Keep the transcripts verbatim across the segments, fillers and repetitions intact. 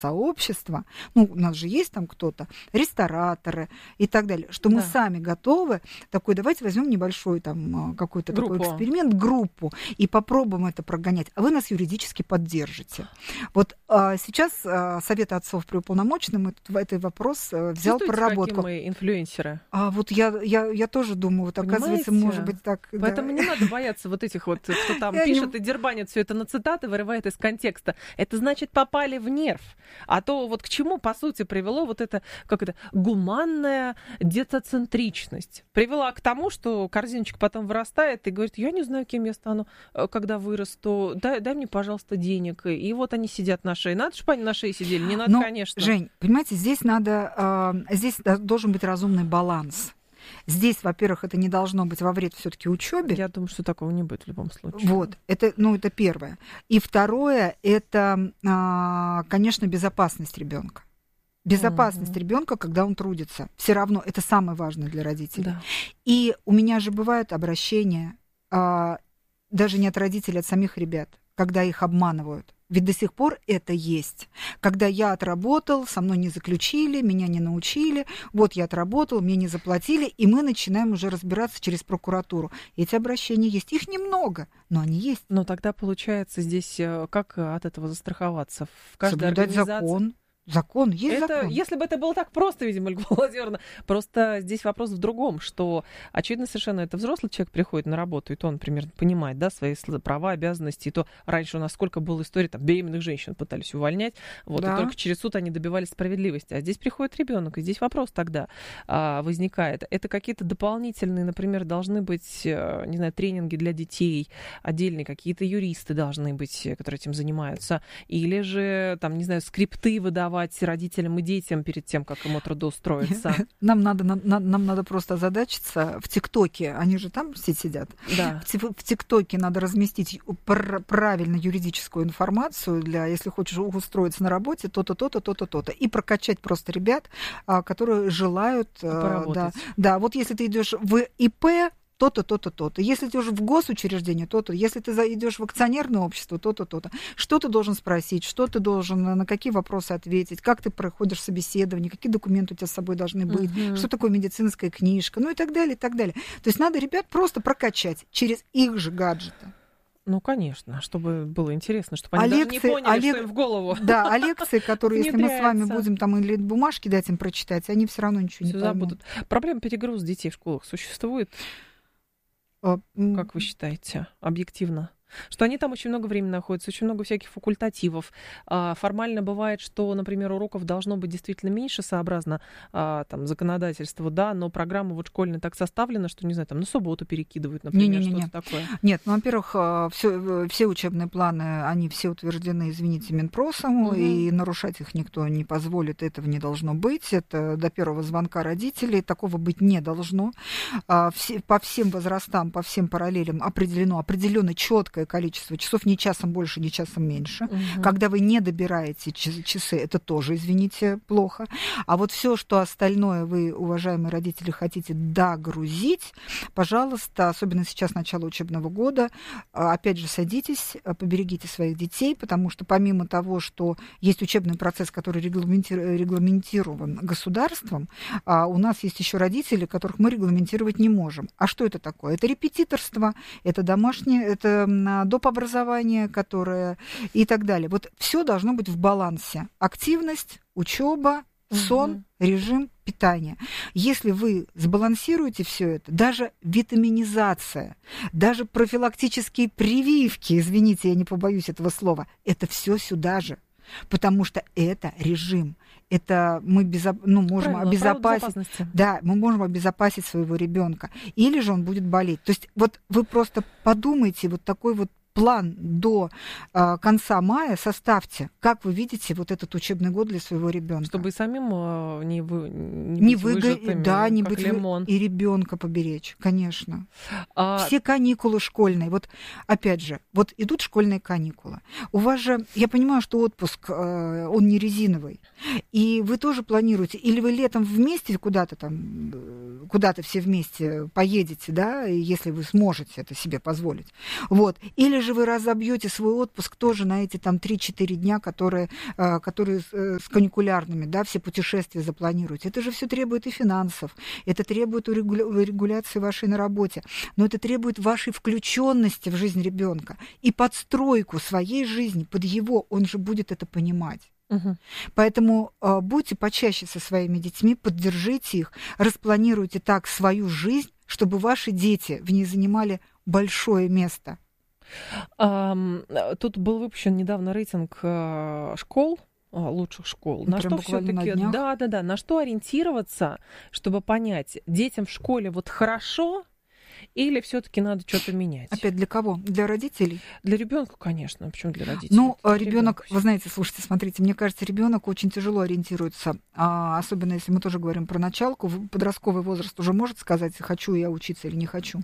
сообщества, ну, у нас же есть там кто-то, рестораторы и так далее, что мы Да. сами готовы, такой, давайте возьмем небольшой там какой-то Группу. такой эксперимент, группу, и попробуем это прогонять, а вы нас юридически поддержите. Вот а, сейчас а, Совет отцов при уполномоченном этот, этот вопрос а, взял Чувствуете, проработку. какие мы инфлюенсеры? А вот я, я, я тоже думаю, вот оказывается, Понимаете? может быть так. Поэтому да. не надо бояться вот этих вот, кто там Я пишет не- и дербанит все это на цитаты, вырывает из контекста. Это значит, попали в нерв. А то вот к чему, по сути, привело вот это, как это, гуманная детоцентричность. Привела к тому, что корзиночка потом вырастает и говорит, я не знаю, кем я стану, э, когда вырасту, дай, дай мне, пожалуйста, денег. И вот они сидят на шее. Надо, чтобы они на шее сидели? Не надо, Но, конечно. Жень, понимаете, здесь надо, а, здесь должен быть разумный баланс. Здесь, во-первых, это не должно быть во вред все-таки учебе. Я думаю, что такого не будет в любом случае. Вот, это, ну, это первое. И второе, это, а, конечно, безопасность ребенка. Безопасность Мгм. ребенка, когда он трудится. Все равно это самое важное для родителей. Да. И у меня же бывают обращения, а, даже не от родителей, а от самих ребят, когда их обманывают. Ведь до сих пор это есть. Когда я отработал, со мной не заключили, меня не научили, вот я отработал, мне не заплатили, и мы начинаем уже разбираться через прокуратуру. Эти обращения есть. Их немного, но они есть. Но тогда, получается, здесь э, как от этого застраховаться? В каждой Соблюдать организации... закон. Закон, есть Это, закон. если бы это было так просто, видимо, Ольга Владимировна, просто здесь вопрос в другом, что, очевидно, совершенно это взрослый человек приходит на работу, и то он примерно понимает, да, свои права, обязанности, и то раньше у нас сколько было историй, там, беременных женщин пытались увольнять, вот, Да. и только через суд они добивались справедливости. А здесь приходит ребенок, и здесь вопрос тогда а, возникает. Это какие-то дополнительные, например, должны быть, а, не знаю, тренинги для детей, отдельные какие-то юристы должны быть, которые этим занимаются, или же, там, не знаю, скрипты выдавать родителям и детям перед тем, как ему трудоустроиться. Нам надо, нам, нам надо просто озадачиться в ТикТоке, они же там все сидят. Да. В, Ти- в ТикТоке надо разместить пр- правильно юридическую информацию для, если хочешь устроиться на работе, то-то, то-то, то-то, то-то. И прокачать просто ребят, а, которые желают... а, Да, Поработать. да, вот если ты идешь в ИП, то-то, то-то, то-то. Если ты уже в госучреждение, то-то. Если ты идешь в акционерное общество, то-то, то-то. Что ты должен спросить, что ты должен, на какие вопросы ответить, как ты проходишь собеседование, какие документы у тебя с собой должны быть, Мгм. что такое медицинская книжка, ну и так далее, и так далее. То есть надо ребят просто прокачать через их же гаджеты. Ну, конечно, чтобы было интересно, чтобы они А даже лекции- не поняли, а что лек- им в голову. Да, а лекции, которые, если мы с вами Внедряется. будем там или бумажки дать им прочитать, они все равно ничего не Всё поймут. забудут. Проблема перегруза детей в школах существует, А, м, как вы считаете, объективно? Что они там очень много времени находятся, очень много всяких факультативов. А, формально бывает, что, например, уроков должно быть действительно меньше, сообразно а, там, законодательству, да, но программа вот школьная так составлена, что, не знаю, там на субботу перекидывают, например, Не-не-не-не. что-то такое. Нет, ну, во-первых, все, все учебные планы, они все утверждены, извините, Минпросом, Мгм. и нарушать их никто не позволит, этого не должно быть. Это до первого звонка родителей, такого быть не должно. А, все, по всем возрастам, по всем параллелям определено определенно четкое количество часов, ни часом больше, ни часом меньше. Мгм. Когда вы не добираете час- часы, это тоже, извините, плохо. А вот все, что остальное вы, уважаемые родители, хотите догрузить, пожалуйста, особенно сейчас начало учебного года, а, опять же, садитесь, а, поберегите своих детей, потому что помимо того, что есть учебный процесс, который регламенти- регламентирован государством, а, у нас есть еще родители, которых мы регламентировать не можем. А что это такое? Это репетиторство, это домашнее, это м, доп. Образование, которое и так далее. Вот все должно быть в балансе. Активность, учеба, сон, Мгм. режим питания. Если вы сбалансируете все это, даже витаминизация, даже профилактические прививки, извините, я не побоюсь этого слова, это все сюда же. Потому что это режим. Это мы безо... ну, можем Правила, обезопасить. правила безопасности. Да, мы можем обезопасить своего ребенка. Или же он будет болеть. То есть вот вы просто подумайте, вот такой вот план до э, конца мая составьте, как вы видите вот этот учебный год для своего ребенка. Чтобы и самим э, не, вы, не, не быть выго... выжатыми, да, не как быть вы- лимон. и ребенка поберечь, конечно. А, Все каникулы школьные. Вот опять же, вот идут школьные каникулы. У вас же, я понимаю, что отпуск, э, он не резиновый. И вы тоже планируете, или вы летом вместе куда-то там, куда-то все вместе поедете, да, если вы сможете это себе позволить. Вот. Или же вы разобьете свой отпуск тоже на эти там три-четыре дня, которые, которые с каникулярными, да, все путешествия запланируете. Это же все требует и финансов, это требует регуляции вашей на работе, но это требует вашей включенности в жизнь ребенка и подстройку своей жизни под его, он же будет это понимать. Угу. Поэтому э, будьте почаще со своими детьми, поддержите их, распланируйте так свою жизнь, чтобы ваши дети в ней занимали большое место. Um, тут был выпущен недавно рейтинг uh, школ, uh, лучших школ. На что все-таки, да, да, да, на что ориентироваться, чтобы понять, детям в школе вот хорошо. Или все-таки надо что-то менять? Опять для кого? Для родителей? Для ребенка, конечно. Почему для родителей? Ну, ребенок, вы знаете, слушайте, смотрите, мне кажется, ребенок очень тяжело ориентируется, а, особенно если мы тоже говорим про началку. Подростковый возраст уже может сказать, хочу я учиться или не хочу.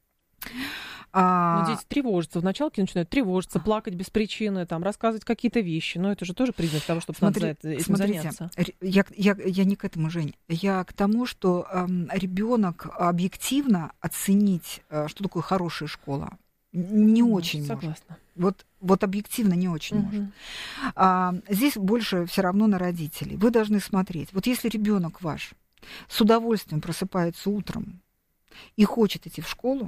А... Ну, дети тревожатся. В началке начинают тревожиться, плакать без причины, там, рассказывать какие-то вещи. Но это же тоже признак того, чтобы Смотри, надо за это, этим смотрите, заняться. Я, я, я не к этому, Жень. Я к тому, что э, ребенок объективно оценить, э, что такое хорошая школа, не ну, очень согласна. Может. Вот, вот объективно не очень угу. может. А, здесь больше все равно на родителей. Вы должны смотреть. Вот если ребенок ваш с удовольствием просыпается утром и хочет идти в школу,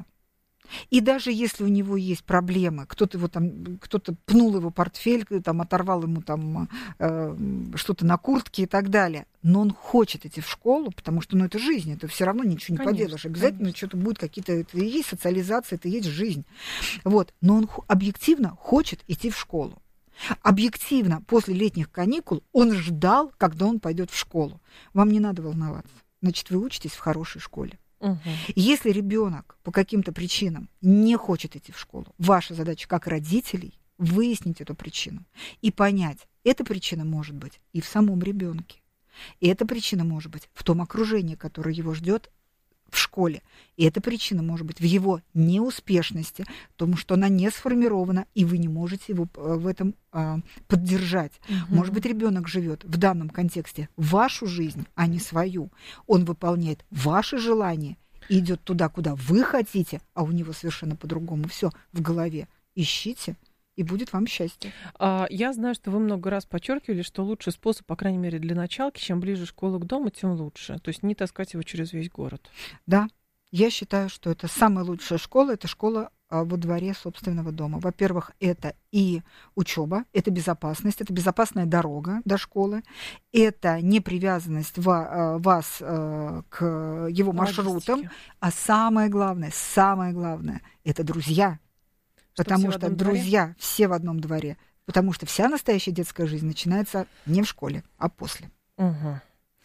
и даже если у него есть проблемы, кто-то его там, кто-то пнул его портфель, там, оторвал ему там э, что-то на куртке и так далее, но он хочет идти в школу, потому что, ну, это жизнь, это все равно ничего не конечно, поделаешь. Обязательно конечно. Что-то будет какие-то, это и есть социализация, это и есть жизнь. Вот. Но он объективно хочет идти в школу. Объективно, после летних каникул он ждал, когда он пойдет в школу. Вам не надо волноваться. Значит, вы учитесь в хорошей школе. Угу. Если ребенок по каким-то причинам не хочет идти в школу, ваша задача как родителей выяснить эту причину и понять, эта причина может быть и в самом ребенке, и эта причина может быть в том окружении, которое его ждет в школе, и эта причина может быть в его неуспешности, потому что она не сформирована, и вы не можете его в этом а, поддержать. Угу. Может быть, ребенок живет в данном контексте вашу жизнь, а не свою. Он выполняет ваши желания и идет туда, куда вы хотите, а у него совершенно по-другому все в голове. Ищите, и будет вам счастье. Я знаю, что вы много раз подчеркивали, что лучший способ, по крайней мере, для началки, чем ближе школа к дому, тем лучше. То есть не таскать его через весь город. Да, я считаю, что это самая лучшая школа, это школа во дворе собственного дома. Во-первых, это и учеба, это безопасность, это безопасная дорога до школы, это не привязанность вас к его маршрутам, а самое главное, самое главное, это друзья. Потому что друзья дворе? Все в одном дворе. Потому что вся настоящая детская жизнь начинается не в школе, а после. Угу.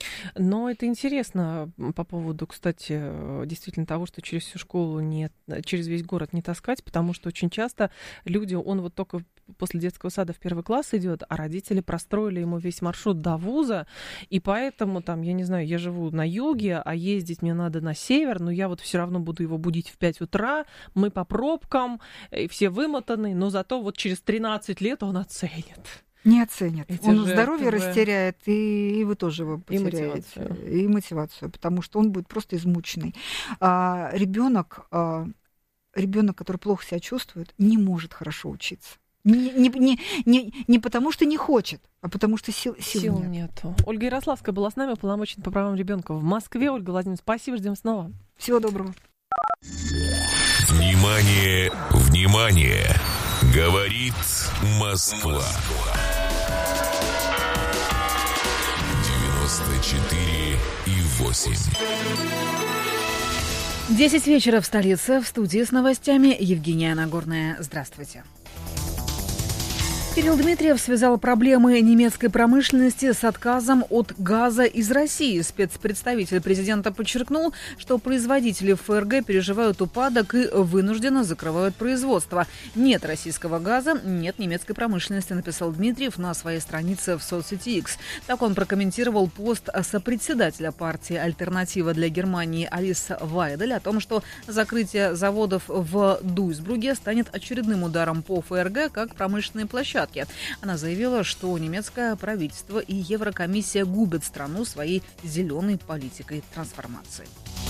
Но это интересно по поводу, кстати, действительно того, что через всю школу не, через весь город не таскать, потому что очень часто люди, он вот только после детского сада в первый класс идет, а родители простроили ему весь маршрут до вуза, и поэтому там, я не знаю, я живу на юге, а ездить мне надо на север, но я вот все равно буду его будить в пять утра, мы по пробкам, и все вымотаны, но зато вот через тринадцать лет он оценит. Не оценит. Эти он здоровье вы... растеряет, и, и вы тоже его потеряете. И мотивацию. И мотивацию, потому что он будет просто измученный. А, ребенок, а, ребенок, который плохо себя чувствует, не может хорошо учиться. Не, не, не, не, не потому, что не хочет, а потому, что сил, сил, сил нет. нету. Ольга Ярославская была с нами, полномоченная по правам ребенка в Москве. Ольга Владимировна, спасибо, ждем снова. Всего доброго. Внимание, внимание! Говорит Москва. девяносто четыре и восемь. Десять вечера в столице. В студии с новостями Евгения Нагорная. Здравствуйте. Кирилл Дмитриев связал проблемы немецкой промышленности с отказом от газа из России. Спецпредставитель президента подчеркнул, что производители ФРГ переживают упадок и вынужденно закрывают производство. Нет российского газа, нет немецкой промышленности, написал Дмитриев на своей странице в соцсети X. Так он прокомментировал пост сопредседателя партии «Альтернатива для Германии» Алиса Вайдель о том, что закрытие заводов в Дуйсбурге станет очередным ударом по ФРГ как промышленной площадке. площадке. Она заявила, что немецкое правительство и Еврокомиссия губят страну своей зеленой политикой трансформации.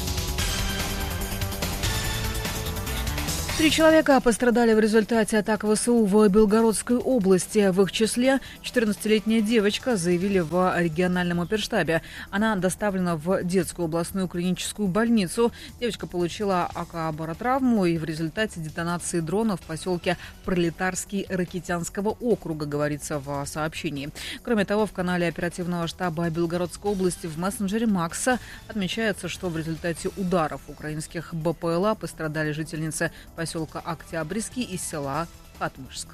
Три человека пострадали в результате атак ВСУ в Белгородской области. В их числе четырнадцатилетняя девочка, заявили в региональном оперштабе. Она доставлена в детскую областную клиническую больницу. Девочка получила акобаротравму и в результате детонации дрона в поселке Пролетарский Ракитянского округа, говорится в сообщении. Кроме того, в канале оперативного штаба Белгородской области в мессенджере Макса отмечается, что в результате ударов украинских БПЛА пострадали жительницы поселка Октябрьский из села Хатмышск.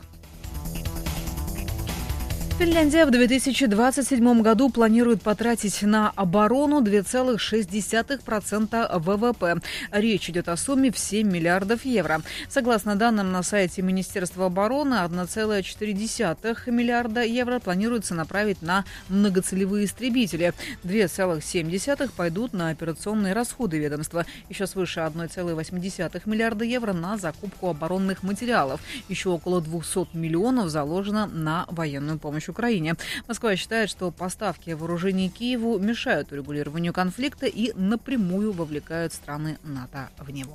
Финляндия в две тысячи двадцать седьмом году планирует потратить на оборону два целых шесть десятых процента ВВП. Речь идет о сумме в семь миллиардов евро. Согласно данным на сайте Министерства обороны, одна целая четыре десятых миллиарда евро планируется направить на многоцелевые истребители. две целых семь десятых пойдут на операционные расходы ведомства. Еще свыше одна целая восемь десятых миллиарда евро на закупку оборонных материалов. Еще около двухсот миллионов заложено на военную помощь Украине. Москва считает, что поставки вооружений Киеву мешают урегулированию конфликта и напрямую вовлекают страны НАТО в него.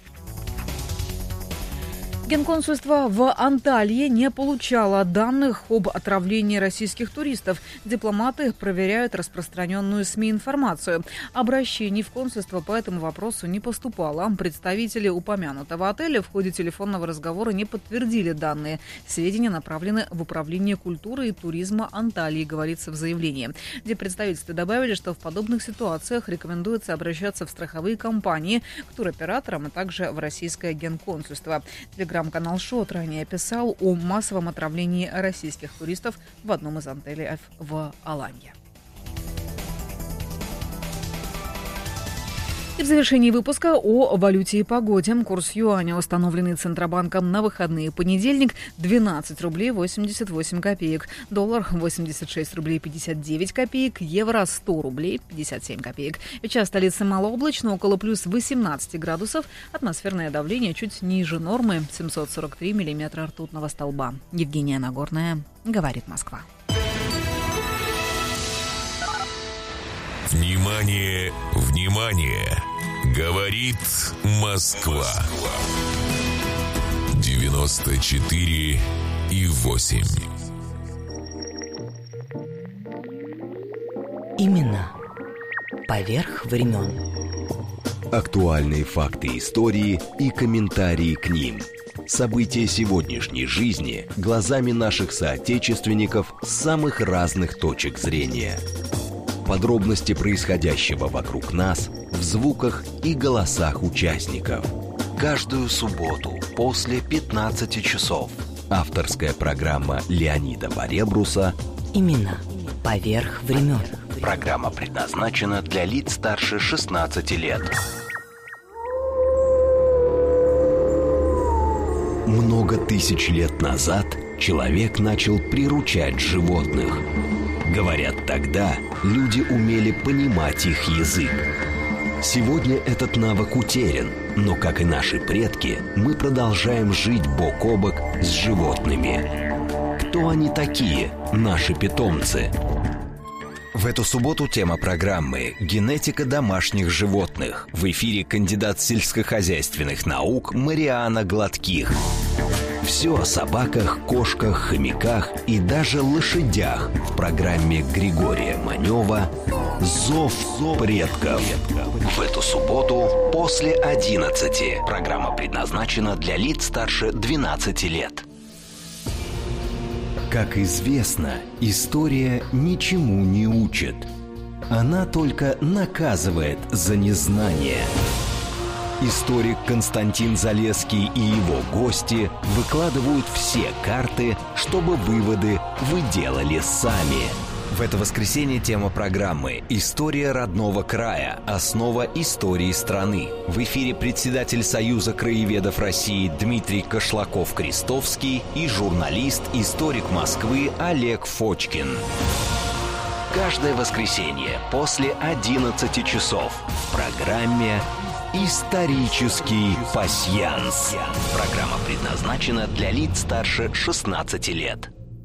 Генконсульство в Анталии не получало данных об отравлении российских туристов. Дипломаты проверяют распространенную СМИ информацию. Обращений в консульство по этому вопросу не поступало. Представители упомянутого отеля в ходе телефонного разговора не подтвердили данные. Сведения направлены в Управление культуры и туризма Анталии, говорится в заявлении. Где представительства добавили, что в подобных ситуациях рекомендуется обращаться в страховые компании, к туроператорам, а также в российское генконсульство. Телеграм-канал «Шот» ранее писал о массовом отравлении российских туристов в одном из отелей в Аланье. И в завершении выпуска о валюте и погоде. Курс юаня, установленный Центробанком на выходные понедельник, двенадцать рублей восемьдесят восемь копеек. Доллар восемьдесят шесть рублей пятьдесят девять копеек. Евро сто рублей пятьдесят семь копеек. Сейчас столица малооблачно, около плюс восемнадцать градусов. Атмосферное давление чуть ниже нормы, семьсот сорок три миллиметра ртутного столба. Евгения Нагорная, говорит Москва. Внимание, внимание! Говорит Москва. девяносто четыре и восемь. Именно поверх времен. Актуальные факты истории и комментарии к ним. События сегодняшней жизни глазами наших соотечественников с самых разных точек зрения. Подробности происходящего вокруг нас в звуках и голосах участников. Каждую субботу после пятнадцати часов. Авторская программа Леонида Баребруса Именно поверх времен. Программа предназначена для лиц старше шестнадцати лет. Много тысяч лет назад человек начал приручать животных. Говорят, тогда люди умели понимать их язык. Сегодня этот навык утерян, но, как и наши предки, мы продолжаем жить бок о бок с животными. Кто они такие, наши питомцы? В эту субботу тема программы «Генетика домашних животных». В эфире кандидат сельскохозяйственных наук Мариана Гладких. Все о собаках, кошках, хомяках и даже лошадях в программе Григория Манева «Зов предков». В эту субботу после одиннадцати. Программа предназначена для лиц старше двенадцати лет. Как известно, история ничему не учит. Она только наказывает за незнание. Историк Константин Залесский и его гости выкладывают все карты, чтобы выводы вы делали сами. В это воскресенье тема программы «История родного края. Основа истории страны». В эфире председатель Союза краеведов России Дмитрий Кошлаков-Крестовский и журналист, историк Москвы Олег Фочкин. Каждое воскресенье после одиннадцати часов в программе «Исторический пасьянс». Программа предназначена для лиц старше шестнадцати лет.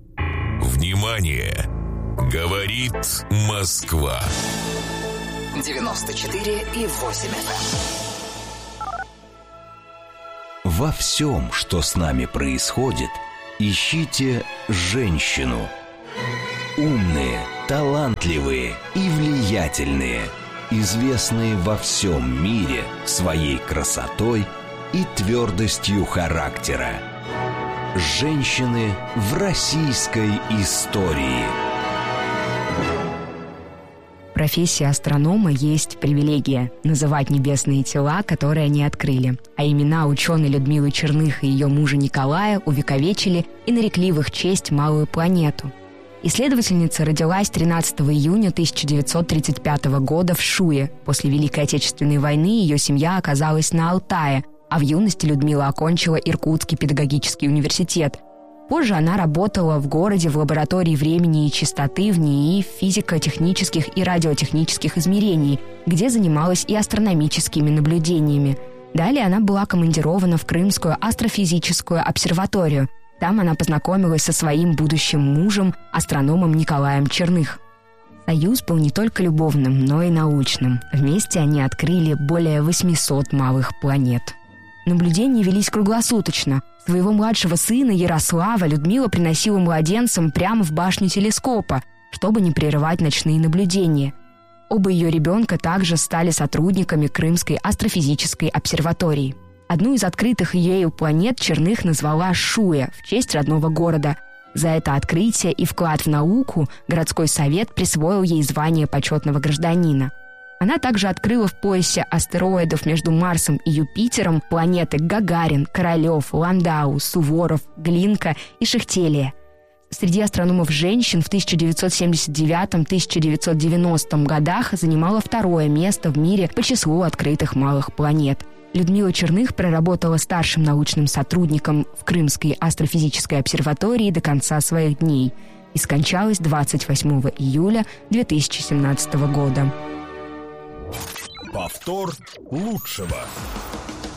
Внимание! Говорит Москва. девяносто четыре и восемь эф эм. Во всем, что с нами происходит, ищите женщину. Умные, талантливые и влиятельные, известные во всем мире своей красотой и твердостью характера. Женщины в российской истории. Профессия астронома есть привилегия – называть небесные тела, которые они открыли. А имена ученой Людмилы Черных и ее мужа Николая увековечили и нарекли в их честь малую планету. Исследовательница родилась тринадцатого июня тысяча девятьсот тридцать пятого года в Шуе. После Великой Отечественной войны ее семья оказалась на Алтае, а в юности Людмила окончила Иркутский педагогический университет. Позже она работала в городе в лаборатории времени и частоты в НИИ физико-технических и радиотехнических измерений, где занималась и астрономическими наблюдениями. Далее она была командирована в Крымскую астрофизическую обсерваторию. Там она познакомилась со своим будущим мужем, астрономом Николаем Черных. Союз был не только любовным, но и научным. Вместе они открыли более восемьсот малых планет. Наблюдения велись круглосуточно. Своего младшего сына Ярослава Людмила приносила младенцам прямо в башню телескопа, чтобы не прерывать ночные наблюдения. Оба ее ребенка также стали сотрудниками Крымской астрофизической обсерватории. Одну из открытых ею планет Черных назвала Шуя в честь родного города. За это открытие и вклад в науку городской совет присвоил ей звание почетного гражданина. Она также открыла в поясе астероидов между Марсом и Юпитером планеты Гагарин, Королев, Ландау, Суворов, Глинка и Шехтелия. Среди астрономов-женщин в тысяча девятьсот семьдесят девятом — тысяча девятьсот девяностом годах занимала второе место в мире по числу открытых малых планет. Людмила Черных проработала старшим научным сотрудником в Крымской астрофизической обсерватории до конца своих дней и скончалась двадцать восьмого июля две тысячи семнадцатого года. Повтор лучшего.